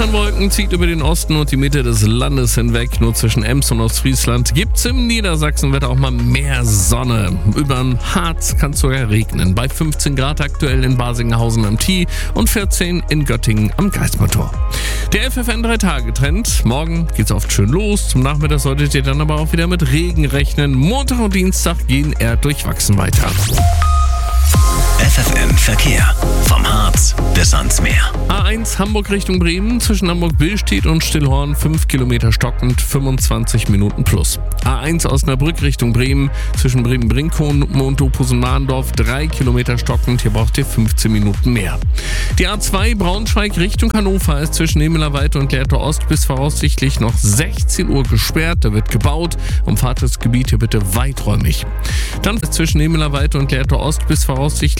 Osternwolken zieht über den Osten und die Mitte des Landes hinweg. Nur zwischen Ems und Ostfriesland gibt's im Niedersachsenwetter auch mal mehr Sonne. Überm Harz kann es sogar regnen. Bei 15 Grad aktuell in Basinghausen am Thie und 14 in Göttingen am Geismar-Tor. Der FFN 3-Tage-Trend. Morgen geht's oft schön los. Zum Nachmittag solltet ihr dann aber auch wieder mit Regen rechnen. Montag und Dienstag gehen eher durchwachsen weiter. FFN Verkehr. Vom Harz bis ans Meer. A1 Hamburg Richtung Bremen, zwischen Hamburg-Billstedt und Stillhorn 5 Kilometer stockend, 25 Minuten plus. A1 Osnabrück Richtung Bremen, zwischen Bremen-Brinkow und Opusen-Mahndorf 3 Kilometer stockend, hier braucht ihr 15 Minuten mehr. Die A2 Braunschweig Richtung Hannover ist zwischen Nemelerweide und Lehrte Ost bis voraussichtlich noch 16 Uhr gesperrt, da wird gebaut. Umfahrt das Gebiet hier bitte weiträumig. Dann ist zwischen Nemelerweide und Lehrte Ost bis voraussichtlich